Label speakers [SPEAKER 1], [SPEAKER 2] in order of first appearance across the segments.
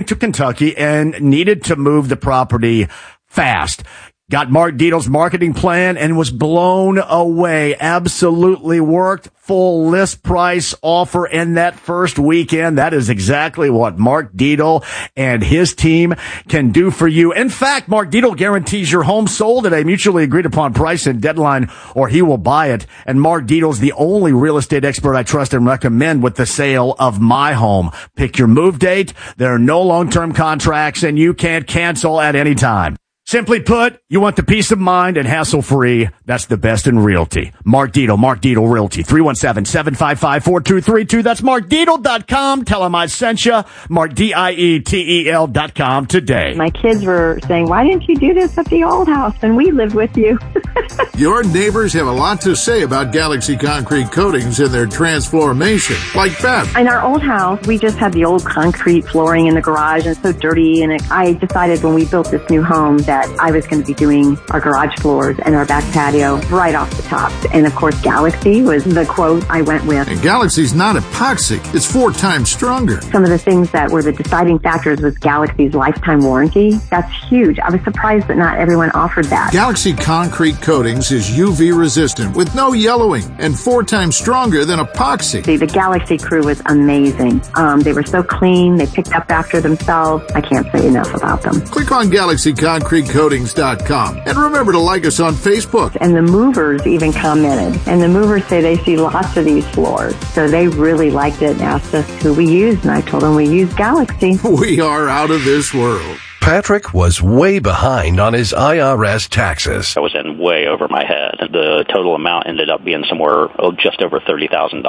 [SPEAKER 1] to Kentucky and needed to move the property fast. Got Mark Dietl's marketing plan and was blown away. Absolutely worked. Full list price offer in that first weekend. That is exactly what Mark Dietl and his team can do for you. In fact, Mark Dietl guarantees your home sold at a mutually agreed upon price and deadline, or he will buy it. And Mark Dietl is the only real estate expert I trust and recommend with the sale of my home. Pick your move date. There are no long-term contracts, and you can't cancel at any time. Simply put, you want the peace of mind and hassle-free. That's the best in realty. Mark Dietl Realty, 317-755-4232. That's markdietl.com. Tell him I sent you. MarkDietel.com today.
[SPEAKER 2] My kids were saying, why didn't you do this at the old house? And we lived with you.
[SPEAKER 3] Your neighbors have a lot to say about Galaxy Concrete Coatings and their transformation, like Beth.
[SPEAKER 2] In our old house, we just had the old concrete flooring in the garage and so dirty. And I decided when we built this new home that I was going to be doing our garage floors and our back patio right off the top. And of course, Galaxy was the quote I went with.
[SPEAKER 3] And Galaxy's not epoxy. It's 4 times stronger.
[SPEAKER 2] Some of the things that were the deciding factors was Galaxy's lifetime warranty. That's huge. I was surprised that not everyone offered that.
[SPEAKER 3] Galaxy Concrete Coatings is UV resistant with no yellowing and 4 times stronger than epoxy.
[SPEAKER 2] The Galaxy crew was amazing. They were so clean. They picked up after themselves. I can't say enough about them.
[SPEAKER 3] Click on GalaxyConcreteCoatings.com and remember to like us on Facebook.
[SPEAKER 2] And the movers even commented. And the movers say they see lots of these floors. So they really liked it and asked us who we used. And I told them we use Galaxy.
[SPEAKER 3] We are out of this world.
[SPEAKER 4] Patrick was way behind on his IRS taxes.
[SPEAKER 5] I was in way over my head. The total amount ended up being somewhere just over $30,000.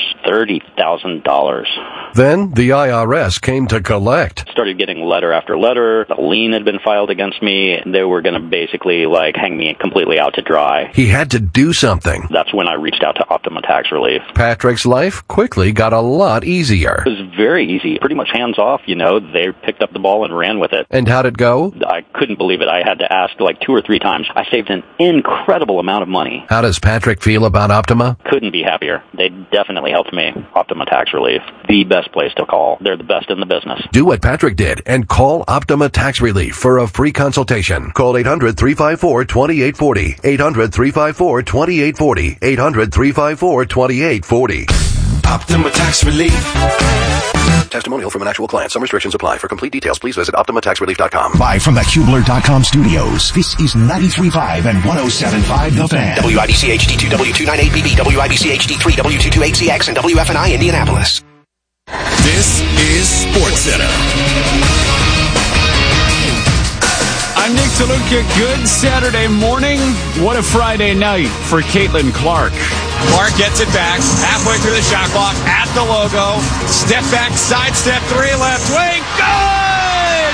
[SPEAKER 5] $30,000.
[SPEAKER 4] Then the IRS came to collect.
[SPEAKER 5] Started getting letter after letter. A lien had been filed against me. They were going to basically hang me completely out to dry.
[SPEAKER 4] He had to do something.
[SPEAKER 5] That's when I reached out to Optima Tax Relief.
[SPEAKER 4] Patrick's life quickly got a lot easier.
[SPEAKER 5] It was very easy. Pretty much hands off, They picked up the ball and ran with it.
[SPEAKER 4] And how'd it go?
[SPEAKER 5] I couldn't believe it. I had to ask 2 or 3 times. I saved an incredible amount of money.
[SPEAKER 4] How does Patrick feel about Optima?
[SPEAKER 5] Couldn't be happier. They definitely helped me. Optima Tax Relief. The best place to call. They're the best in the business.
[SPEAKER 4] Do what Patrick did and call Optima Tax Relief for a free consultation. Call 800-354-2840. 800-354-2840. 800-354-2840.
[SPEAKER 6] Optima Tax Relief.
[SPEAKER 4] Testimonial from an actual client. Some restrictions apply. For complete details, please visit OptimaTaxRelief.com.
[SPEAKER 6] Live from the Kubler.com studios, this is 93.5 and 107.5 The Fan. WIBC HD2, W298BB, WIBC HD3, W228CX, and WFNI Indianapolis.
[SPEAKER 7] This is SportsCenter.
[SPEAKER 8] I'm Nick DeLuca. Good Saturday morning. What a Friday night for Caitlin Clark.
[SPEAKER 9] Clark gets it back, halfway through the shot clock, at the logo. Step back, sidestep, 3 left wing. Good!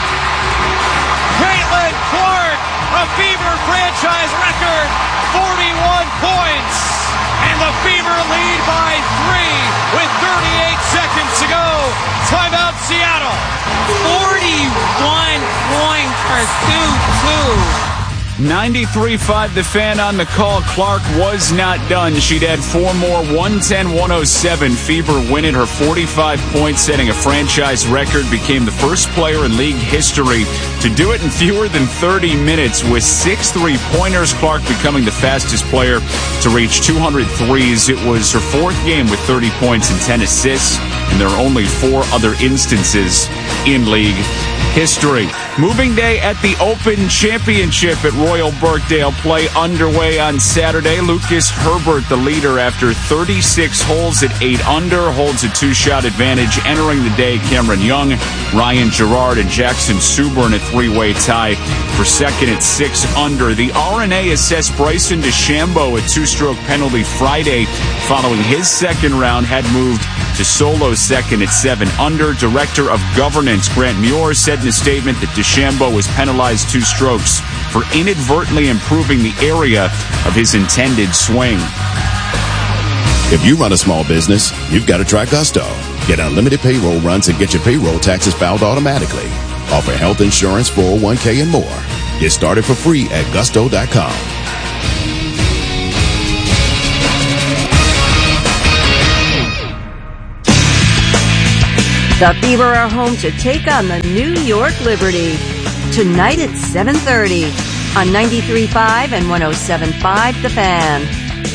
[SPEAKER 9] Caitlin Clark, a Fever franchise record, 41 points. And the Fever lead by 3 with 38 seconds to go. Timeout, Seattle.
[SPEAKER 10] 41 points for 2-2.
[SPEAKER 8] 93.5 The Fan on the call. Clark was not done. She'd add 4 more, 110-107. Fever winning her 45 points, setting a franchise record, became the first player in league history to do it in fewer than 30 minutes with 6 3-pointers. Clark becoming the fastest player to reach 200 threes. It was her 4th game with 30 points and 10 assists, and there are only 4 other instances in league history. Moving day at the Open Championship at Royal Birkdale. Play underway on Saturday. Lucas Herbert, the leader after 36 holes at 8 under, holds a 2-shot advantage. Entering the day, Cameron Young, Ryan Gerard, and Jackson Suber in a 3-way tie for second at 6 under. The R&A assessed Bryson DeChambeau a 2-stroke penalty Friday following his second round, had moved to solo second at 7 under. Director of Governance Grant Muir said in a statement that DeChambeau was penalized 2 strokes for inadvertently improving the area of his intended swing.
[SPEAKER 11] If you run a small business, you've got to try Gusto. Get unlimited payroll runs and get your payroll taxes filed automatically. Offer health insurance, 401k, and more. Get started for free at Gusto.com.
[SPEAKER 12] The Fever are home to take on the New York Liberty. Tonight at 7:30 on 93.5 and 107.5 The Fan.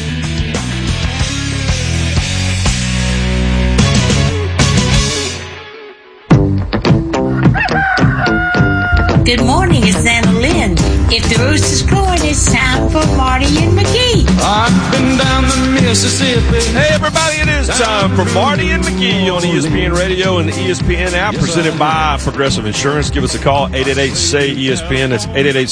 [SPEAKER 13] Good morning, it's Anna Lynn. If the rooster's crowing, it's time for Marty and McGee.
[SPEAKER 14] I've been down the Mississippi. Hey, everybody, it is time for Marty and McGee on ESPN Radio and the ESPN app, presented by Progressive Insurance. Give us a call, 888-SAY-ESPN. That's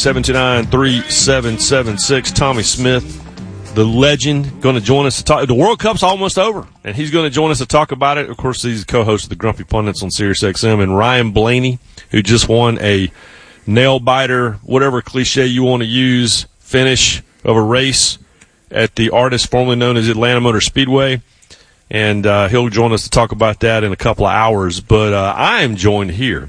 [SPEAKER 14] 888-729-3776. Tommy Smith, the legend, going to join us to talk. The World Cup's almost over, and he's going to join us to talk about it. Of course, he's the co-host of the Grumpy Pundits on SiriusXM, and Ryan Blaney, who just won a nail-biter, whatever cliche you want to use, finish of a race at the Artist formerly known as Atlanta Motor Speedway. And he'll join us to talk about that in a couple of hours. But I am joined here.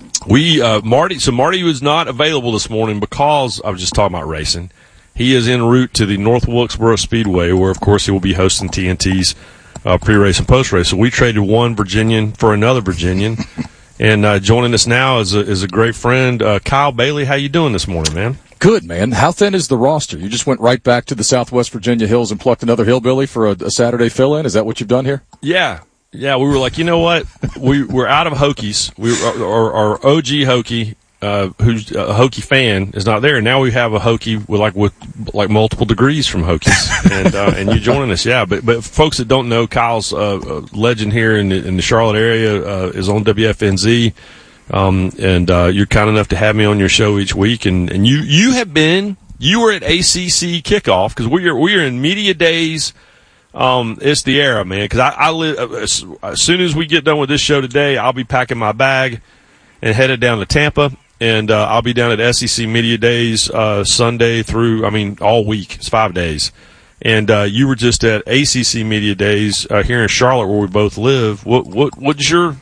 [SPEAKER 14] Marty was not available this morning because I was just talking about racing. He is en route to the North Wilkesboro Speedway, where, of course, he will be hosting TNT's pre-race and post-race. So we traded one Virginian for another Virginian. And joining us now is a great friend, Kyle Bailey. How you doing this morning, man?
[SPEAKER 15] Good, man. How thin is the roster? You just went right back to the Southwest Virginia hills and plucked another hillbilly for a Saturday fill-in? Is that what you've done here?
[SPEAKER 14] Yeah. We were like, you know what? We're out of Hokies. Our OG Hokie, who's a Hokie fan, is not there. Now we have a Hokie with multiple degrees from Hokies, and you joining us, yeah. But folks that don't know, Kyle's a legend here in the Charlotte area, is on WFNZ, and you're kind enough to have me on your show each week, and you were at ACC kickoff because we are in media days. It's the era, man. Because I live as soon as we get done with this show today, I'll be packing my bag and headed down to Tampa. And I'll be down at SEC Media Days Sunday through, all week. It's 5 days. And you were just at ACC Media Days here in Charlotte, where we both live. What was the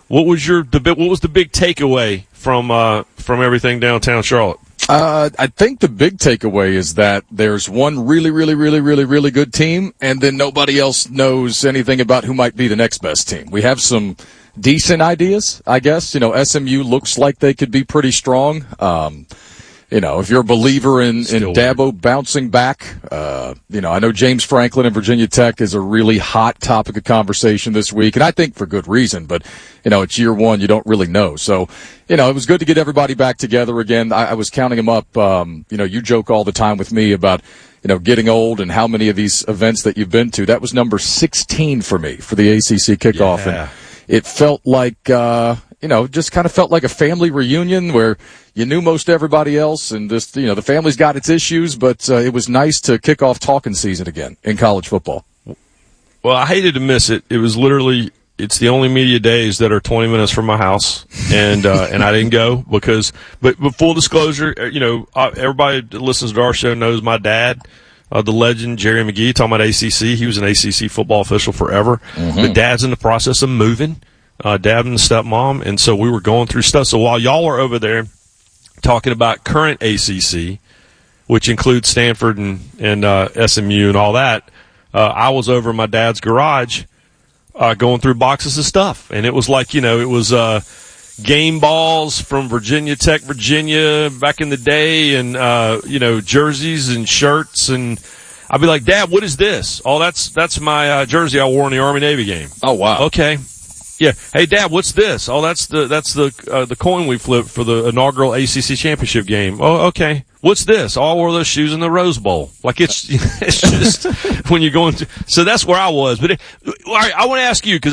[SPEAKER 14] big takeaway from everything downtown Charlotte?
[SPEAKER 15] I think the big takeaway is that there's one really, really, really, really, really good team, and then nobody else knows anything about who might be the next best team. We have some decent ideas, I guess. SMU looks like they could be pretty strong. If you're a believer in Dabo bouncing back, I know James Franklin and Virginia Tech is a really hot topic of conversation this week, and I think for good reason, but, it's year one, you don't really know. So, it was good to get everybody back together again. I was counting them up. You joke all the time with me about, getting old and how many of these events that you've been to. That was number 16 for me for the ACC kickoff.
[SPEAKER 14] Yeah.
[SPEAKER 15] And it felt like, just kind of felt like a family reunion where you knew most everybody else, and just, the family's got its issues, but it was nice to kick off talking season again in college football.
[SPEAKER 14] Well, I hated to miss it. It was literally, it's the only media days that are 20 minutes from my house, and I didn't go because, but full disclosure, everybody that listens to our show knows my dad. The legend, Jerry McGee, talking about ACC. He was an ACC football official forever. Mm-hmm. But Dad's in the process of moving, Dad and the stepmom, and so we were going through stuff. So while y'all are over there talking about current ACC, which includes Stanford and SMU and all that, I was over in my dad's garage going through boxes of stuff. And it was like, it was game balls from Virginia Tech, Virginia back in the day, and jerseys and shirts, and I'd be like, Dad, what is this? Oh, that's my jersey I wore in the Army Navy game.
[SPEAKER 15] Oh, wow.
[SPEAKER 14] Okay. Yeah. Hey, Dad, what's this? Oh, that's the coin we flipped for the inaugural ACC championship game. Oh, okay. What's this? Oh, I wore those shoes in the Rose Bowl. Like it's just when you're going to. So that's where I was. But all right, I want to ask you because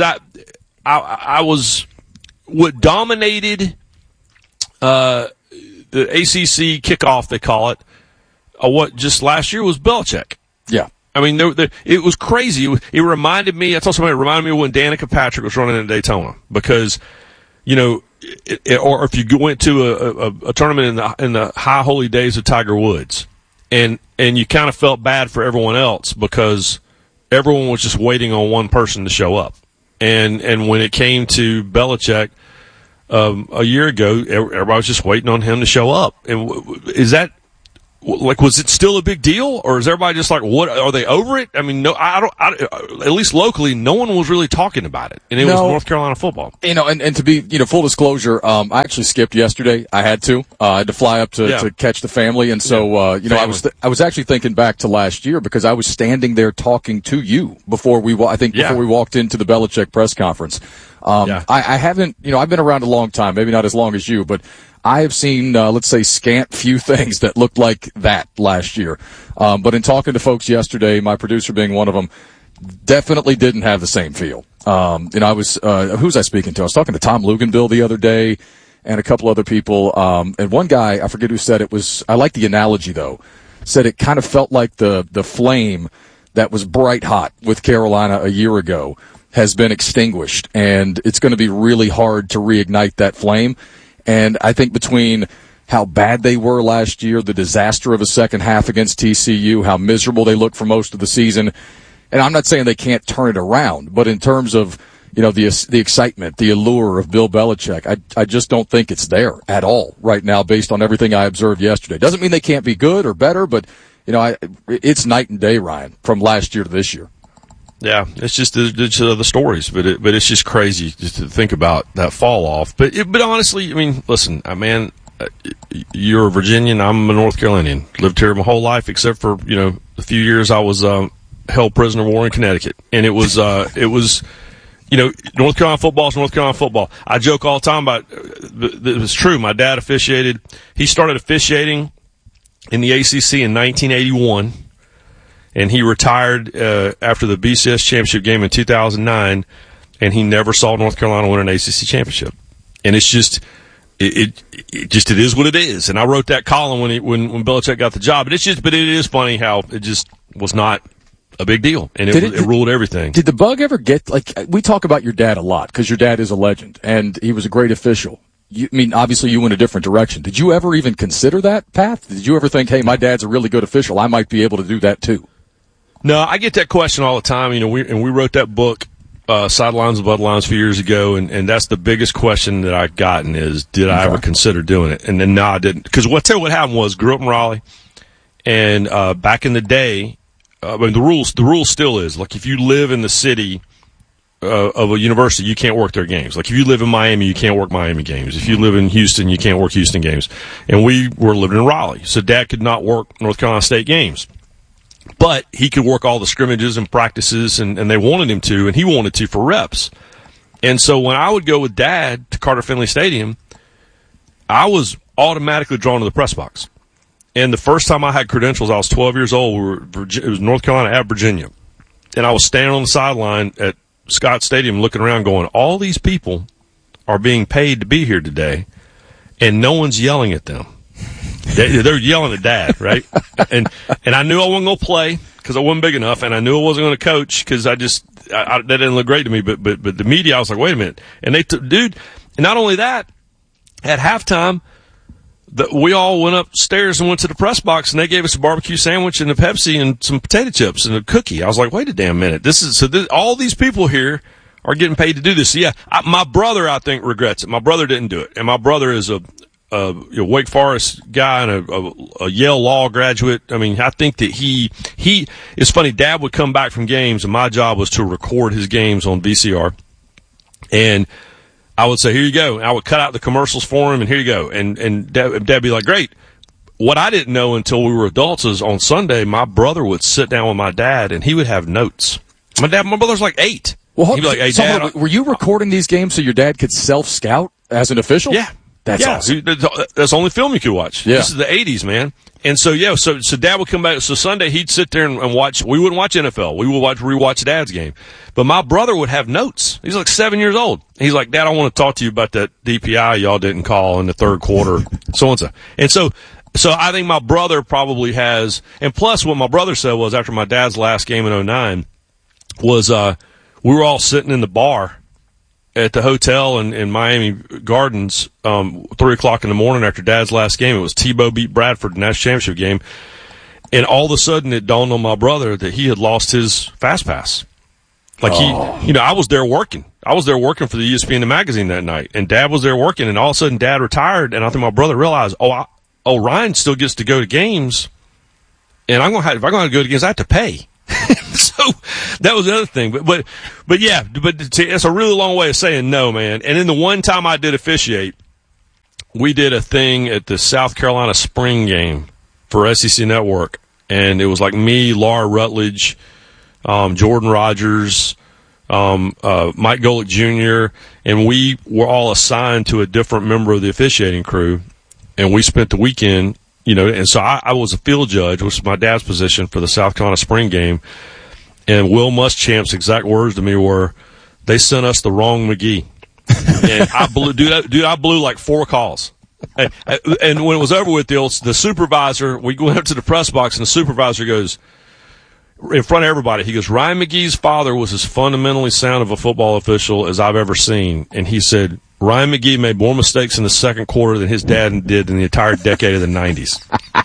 [SPEAKER 14] I was. What dominated the ACC kickoff, they call it, what just last year was Belichick.
[SPEAKER 15] Yeah.
[SPEAKER 14] It was crazy. It reminded me, I told somebody, it reminded me of when Danica Patrick was running in Daytona because, or if you went to a tournament in the high holy days of Tiger Woods and you kind of felt bad for everyone else because everyone was just waiting on one person to show up. And when it came to Belichick a year ago, everybody was just waiting on him to show up. And is that like, was it still a big deal, or is everybody just like, what, are they over it? I mean, no, at least locally, no one was really talking about it, and it was North Carolina football.
[SPEAKER 15] And to be, full disclosure, I actually skipped yesterday. I had to fly up to catch the family, and so, I was actually thinking back to last year because I was standing there talking to you before we walked into the Belichick press conference. I haven't, I've been around a long time, maybe not as long as you, but I have seen, let's say, scant few things that looked like that last year. But in talking to folks yesterday, my producer being one of them, definitely didn't have the same feel. I was, who was I speaking to? I was talking to Tom Luganbill the other day and a couple other people. And one guy, I forget who said it was, I like the analogy though, said it kind of felt like the flame that was bright hot with Carolina a year ago has been extinguished, and it's going to be really hard to reignite that flame. And I think between how bad they were last year, the disaster of a second half against TCU, how miserable they looked for most of the season, and I'm not saying they can't turn it around, but in terms of, the excitement, the allure of Bill Belichick, I just don't think it's there at all right now based on everything I observed yesterday. Doesn't mean they can't be good or better, but, it's night and day, Ryan, from last year to this year.
[SPEAKER 14] Yeah, it's just the stories, but it's just crazy just to think about that fall off. But honestly, I mean, listen, man, you're a Virginian, I'm a North Carolinian. Lived here my whole life, except for the few years I was held prisoner of war in Connecticut, and it was North Carolina football is North Carolina football. I joke all the time about it was true. My dad officiated. He started officiating in the ACC in 1981. And he retired after the BCS championship game in 2009, and he never saw North Carolina win an ACC championship. And it's just, it is what it is. And I wrote that column when Belichick got the job. But it is funny how it just was not a big deal, and it ruled everything.
[SPEAKER 15] Did the bug ever get, we talk about your dad a lot because your dad is a legend and he was a great official. Obviously you went a different direction. Did you ever even consider that path? Did you ever think, hey, my dad's a really good official, I might be able to do that too?
[SPEAKER 14] No, I get that question all the time. We wrote that book, Sidelines and Bloodlines, a few years ago, and that's the biggest question that I've gotten is, did I ever consider doing it? And then, no, I didn't. Because what happened was, grew up in Raleigh, and back in the day, the rule still is, like, if you live in the city of a university, you can't work their games. Like, if you live in Miami, you can't work Miami games. If you live in Houston, you can't work Houston games. And we were living in Raleigh, so Dad could not work North Carolina State games. But he could work all the scrimmages and practices, and they wanted him to, and he wanted to for reps. And so when I would go with Dad to Carter Finley Stadium, I was automatically drawn to the press box. And the first time I had credentials, I was 12 years old. It was North Carolina at Virginia. And I was standing on the sideline at Scott Stadium looking around going, all these people are being paid to be here today, and no one's yelling at them. They're yelling at Dad, right? And I knew I wasn't going to play because I wasn't big enough, and I knew I wasn't going to coach because that didn't look great to me. But the media, I was like, wait a minute. And and not only that, at halftime, we all went upstairs and went to the press box, and they gave us a barbecue sandwich and a Pepsi and some potato chips and a cookie. I was like, wait a damn minute. All these people here are getting paid to do this. So yeah, my brother, I think, regrets it. My brother didn't do it, and my brother is a Wake Forest guy and a Yale law graduate. I mean, I think that it's funny. Dad would come back from games, and my job was to record his games on VCR. And I would say, here you go. And I would cut out the commercials for him, and here you go. And Dad'd be like, great. What I didn't know until we were adults is on Sunday, my brother would sit down with my dad, and he would have notes. My brother's like 8.
[SPEAKER 15] Well, he'd be like, hey, Dad, were you recording these games so your dad could self-scout as an official?
[SPEAKER 14] Yeah.
[SPEAKER 15] That's awesome.
[SPEAKER 14] That's the only film you could watch.
[SPEAKER 15] Yeah.
[SPEAKER 14] This is the 80s, man. And so, yeah, so Dad would come back. So Sunday, he'd sit there and watch. We wouldn't watch NFL. We would rewatch Dad's game. But my brother would have notes. He's like 7 years old. He's like, Dad, I want to talk to you about that DPI y'all didn't call in the third quarter, so-and-so. And so I think my brother probably has, and plus what my brother said was after my dad's last game in 2009 was we were all sitting in the bar at the hotel in Miami Gardens, 3:00 in the morning after Dad's last game. It was Tebow beat Bradford in the national championship game. And all of a sudden it dawned on my brother that he had lost his Fast Pass. Like I was there working. I was there working for the ESPN magazine that night, and Dad was there working, and all of a sudden Dad retired, and I think my brother realized, Ryan still gets to go to games And if I'm going to go to games, I have to pay. So that was the other thing. But it's a really long way of saying no, man. And then the one time I did officiate, we did a thing at the South Carolina spring game for SEC Network. And it was like me, Laura Rutledge, Jordan Rogers, Mike Golick Jr., and we were all assigned to a different member of the officiating crew. And we spent the weekend, and so I was a field judge, which was my dad's position for the South Carolina spring game. And Will Muschamp's exact words to me were, "They sent us the wrong McGee." And I blew like 4 calls. And when it was over with, the supervisor, we went up to the press box, and the supervisor goes, in front of everybody, he goes, "Ryan McGee's father was as fundamentally sound of a football official as I've ever seen." And he said, "Ryan McGee made more mistakes in the second quarter than his dad did in the entire decade of the 90s.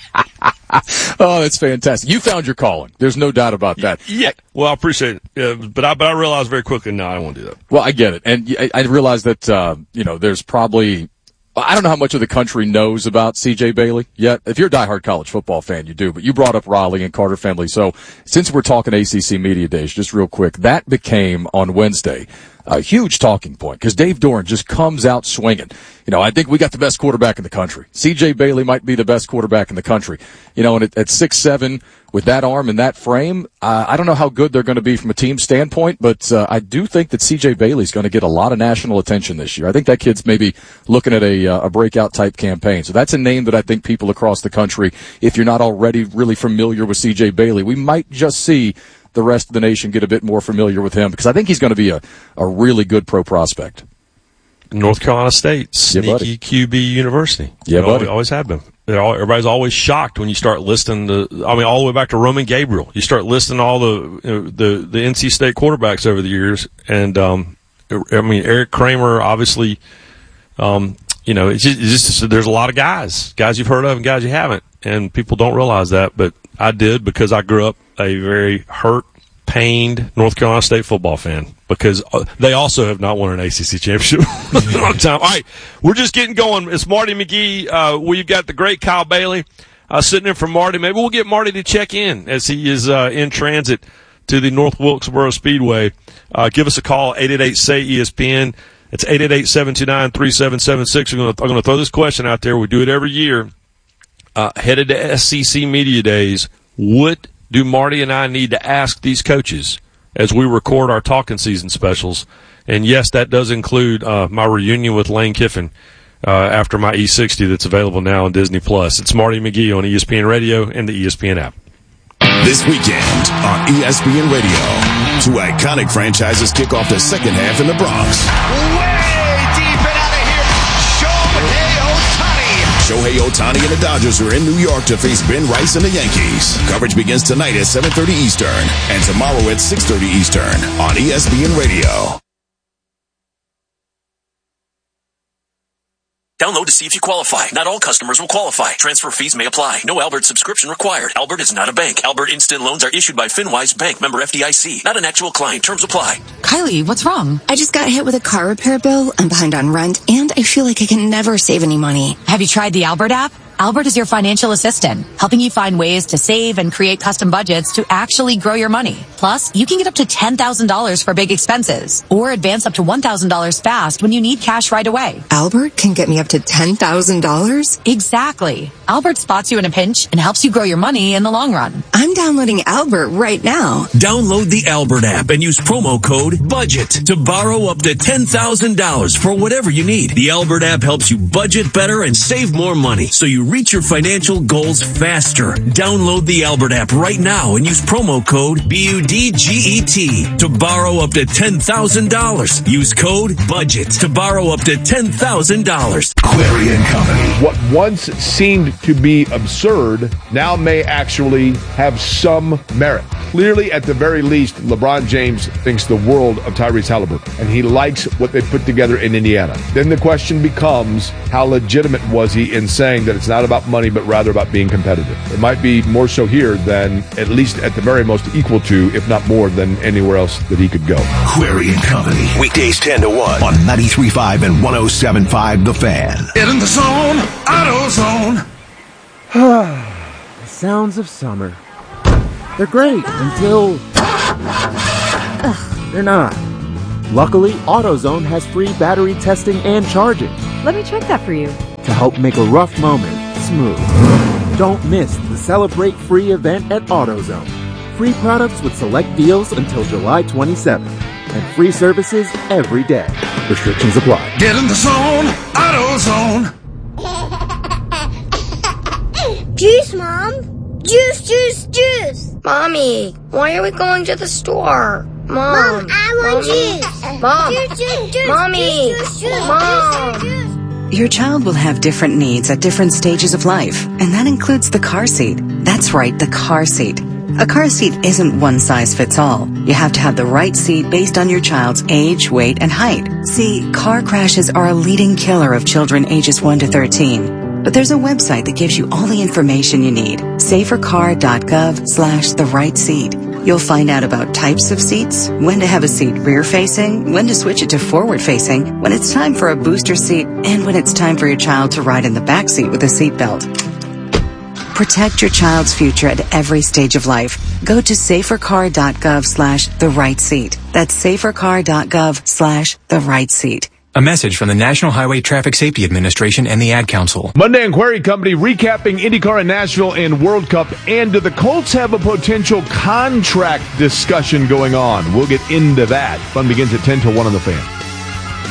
[SPEAKER 15] Oh, that's fantastic. You found your calling. There's no doubt about that.
[SPEAKER 14] Yeah. Well, I appreciate it. But I realized very quickly, no, I don't want to do that.
[SPEAKER 15] Well, I get it. And I realize that, there's probably, I don't know how much of the country knows about C.J. Bailey yet. If you're a diehard college football fan, you do. But you brought up Raleigh and Carter Finley. So since we're talking ACC Media Days, just real quick, that became on Wednesday a huge talking point because Dave Doeren just comes out swinging. I think we got the best quarterback in the country. C.J. Bailey might be the best quarterback in the country. And at 6'7", with that arm and that frame, I don't know how good they're going to be from a team standpoint, but I do think that C.J. Bailey's going to get a lot of national attention this year. I think that kid's maybe looking at a breakout type campaign. So that's a name that I think people across the country, if you're not already really familiar with C.J. Bailey, we might just see the rest of the nation get a bit more familiar with him because I think he's going to be a really good pro prospect.
[SPEAKER 14] North Carolina State, sneaky QB university.
[SPEAKER 15] Yeah, buddy.
[SPEAKER 14] Always have been. Everybody's always shocked when you start listing all the way back to Roman Gabriel. You start listing all the NC State quarterbacks over the years, and Eric Kramer, obviously. It's just there's a lot of guys you've heard of and guys you haven't, and people don't realize that, but I did because I grew up a very hurt, pained North Carolina State football fan because they also have not won an ACC championship in a long time. All right, we're just getting going. It's Marty McGee. We've got the great Kyle Bailey sitting in for Marty. Maybe we'll get Marty to check in as he is in transit to the North Wilkesboro Speedway. Give us a call, 888-SAY-ESPN. It's 888-729-3776. I'm going to throw this question out there. We do it every year. Headed to SEC Media Days, what do Marty and I need to ask these coaches as we record our talking season specials? And yes, that does include my reunion with Lane Kiffin after my E60 that's available now on Disney+. It's Marty McGee on ESPN Radio and the ESPN app.
[SPEAKER 11] This weekend on ESPN Radio, 2 iconic franchises kick off the second half in the Bronx.
[SPEAKER 7] Way deep and out of here,
[SPEAKER 11] Shohei Ohtani and the Dodgers are in New York to face Ben Rice and the Yankees. Coverage begins tonight at 7:30 Eastern and tomorrow at 6:30 Eastern on ESPN Radio.
[SPEAKER 16] Download to see if you qualify. Not all customers will qualify. Transfer fees may apply. No Albert subscription required. Albert is not a bank. Albert Instant Loans are issued by FinWise Bank, member FDIC. Not an actual client. Terms apply.
[SPEAKER 17] Kylie, what's wrong? I just got hit with a car repair bill. I'm behind on rent, and I feel like I can never save any money.
[SPEAKER 18] Have you tried the Albert app? Albert is your financial assistant, helping you find ways to save and create custom budgets to actually grow your money. Plus, you can get up to $10,000 for big expenses or advance up to $1,000 fast when you need cash right away.
[SPEAKER 17] Albert can get me up to $10,000?
[SPEAKER 18] Exactly. Albert spots you in a pinch and helps you grow your money in the long run.
[SPEAKER 17] I'm downloading Albert right now.
[SPEAKER 16] Download the Albert app and use promo code BUDGET to borrow up to $10,000 for whatever you need. The Albert app helps you budget better and save more money so you reach your financial goals faster. Download the Albert app right now and use promo code BUDGET to borrow up to $10,000. Use code BUDGET to borrow up to $10,000.
[SPEAKER 19] Query and Company. What once seemed to be absurd now may actually have some merit. Clearly, at the very least, LeBron James thinks the world of Tyrese Halliburton, and he likes what they put together in Indiana. Then the question becomes, how legitimate was he in saying that it's not about money, but rather about being competitive? It might be more so here than, at least at the very most, equal to, if not more than anywhere else that he could go.
[SPEAKER 6] Query and Company. Weekdays 10 to 1 on 93.5 and 107.5 The Fan.
[SPEAKER 7] Get in the zone, AutoZone.
[SPEAKER 20] The sounds of summer. They're great until they're not. Luckily, AutoZone has free battery testing and charging
[SPEAKER 12] Let me check that for you.
[SPEAKER 20] to help make a rough moment smooth. Don't miss the Celebrate Free event at AutoZone. Free products with select deals until July 27th. And free services every day. Restrictions apply.
[SPEAKER 7] Get in the zone, AutoZone.
[SPEAKER 21] Juice, Mom. Juice. Mommy, why are we going to the store? Mom, I want juice. Mom, juice. Mommy, Mom.
[SPEAKER 22] Your child will have different needs at different stages of life, and that includes the car seat. That's right, the car seat. A car seat isn't one size fits all. You have to have the right seat based on your child's age, weight, and height. See, car crashes are a leading killer of children ages 1 to 13. But there's a website that gives you all the information you need. safercar.gov/the right seat. You'll find out about types of seats, when to have a seat rear-facing, when to switch it to forward-facing, when it's time for a booster seat, and when it's time for your child to ride in the back seat with a seatbelt. Protect your child's future at every stage of life. Go to safercar.gov/the right seat. That's safercar.gov/the right seat.
[SPEAKER 23] A message from the National Highway Traffic Safety Administration and the Ad Council.
[SPEAKER 19] Monday Inquiry Company recapping IndyCar and Nashville and World Cup. And do the Colts have a potential contract discussion going on? We'll get into that. Fun begins at 10 till 1 on the Fan.